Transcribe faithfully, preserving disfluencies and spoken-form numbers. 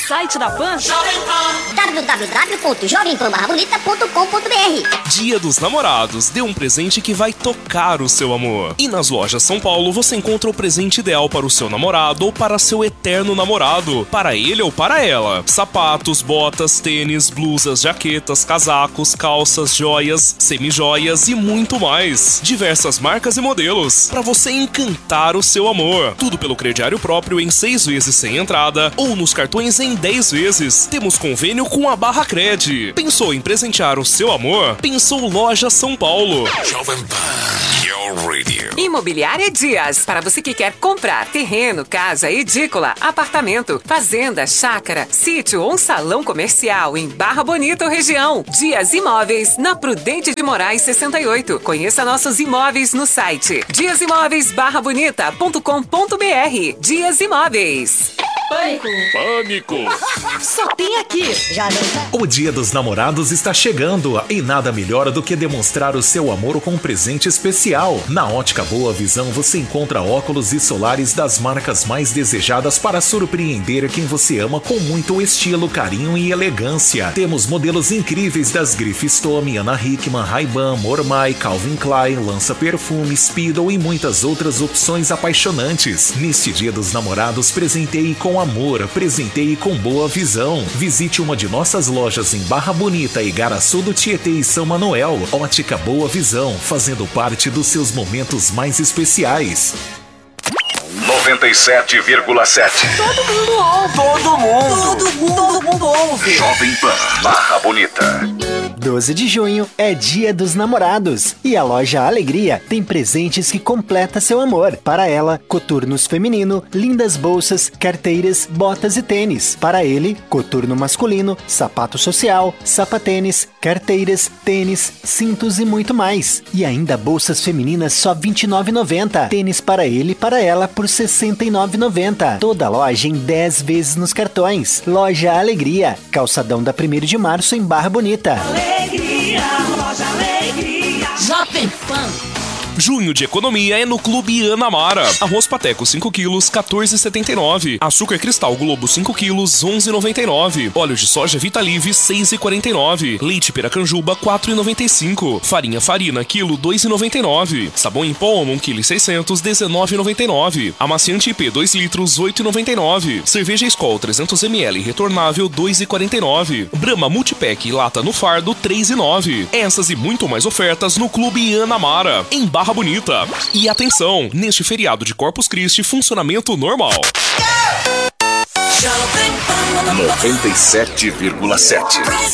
site da Pan? w w w ponto jovem pan barra bonita ponto com ponto b r. Dia dos Namorados, dê um presente que vai tocar o seu amor. E nas lojas São Paulo você encontra o presente ideal para o seu namorado ou para seu eterno namorado, para ele ou para ela. Sapatos, botas, tênis, blusas, jaquetas, casacos, calças, joias, semijoias e muito mais. Diversas marcas e modelos, para você encantar o seu amor. Tudo pelo crediário próprio em seis vezes sem entrada ou nos cartões em dez vezes. Temos convênio com a Barra Cred. Pensou em presentear o seu amor? Pensou Loja São Paulo. Jovem Pan, your radio. Imobiliária Dias, para você que quer comprar terreno, casa, edícula, apartamento, fazenda, chácara, sítio ou um salão comercial em Barra Bonita ou região. Dias Imóveis, na Prudente de Moraes sessenta e oito. Conheça nossos imóveis no site dias imóveis barra bonita ponto com ponto b r. Dias Imóveis. Pânico! Pânico! Só tem aqui! Jovem Pan. O Dia dos Namorados está chegando e nada melhor do que demonstrar o seu amor com um presente especial. Na Ótica Boa Visão você encontra óculos e solares das marcas mais desejadas para surpreender quem você ama com muito estilo, carinho e elegância. Temos modelos incríveis das grifes Tommy, Ana Hickman, Ray-Ban, Mormai, Calvin Klein, Lança Perfume, Speedo e muitas outras opções apaixonantes. Neste Dia dos Namorados, presenteie com amor, presenteie com boa visão. Visite uma de nossas lojas em Barra Bonita, Igaraçu do Tietê e São Manuel. Ótica Boa Visão, fazendo parte dos seus momentos mais especiais. noventa e sete vírgula sete. Todo mundo ouve! Todo mundo. Todo mundo, todo mundo ouve! Jovem Pan, Barra Bonita. doze de junho é Dia dos Namorados e a loja Alegria tem presentes que completa seu amor. Para ela, coturnos feminino, lindas bolsas, carteiras, botas e tênis. Para ele, coturno masculino, sapato social, sapatênis, carteiras, tênis, cintos e muito mais. E ainda bolsas femininas só vinte e nove reais e noventa centavos. Tênis para ele e para ela por sessenta e nove reais e noventa centavos. Toda loja em dez vezes nos cartões. Loja Alegria, calçadão da primeiro de março em Barra Bonita. Alegria, loja Alegria. Jovem Pan. Junho de economia é no Clube Anamara. Arroz pateco cinco quilos, quatorze reais e setenta e nove centavos. Açúcar cristal Globo cinco quilos, onze reais e noventa e nove centavos. Óleo de soja Vitalive, seis reais e quarenta e nove centavos. Leite Piracanjuba, quatro reais e noventa e cinco centavos. Farinha Farina, quilo, dois reais e noventa e nove centavos. Sabão em pó, um quilo e seiscentos, dezenove reais e noventa e nove centavos. Amaciante I P, dois litros, oito reais e noventa e nove centavos. Cerveja Skol, trezentos mililitros, retornável, dois reais e quarenta e nove centavos. Brahma Multipack, lata no fardo, três reais e nove centavos. Essas e muito mais ofertas no Clube Anamara, em Barra Bonita. E atenção, neste feriado de Corpus Christi, funcionamento normal. noventa e sete vírgula sete.